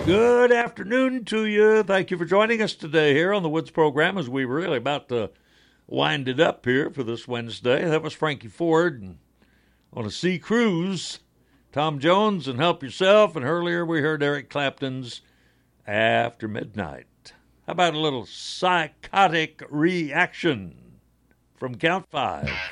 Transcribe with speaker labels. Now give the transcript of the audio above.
Speaker 1: Good afternoon to you. Thank you for joining us today here on the Woods program as we were really about to wind it up here for this Wednesday. That was Frankie Ford on a sea cruise. Tom Jones and Help Yourself, and earlier we heard Eric Clapton's After Midnight. How about a little psychotic reaction from Count Five?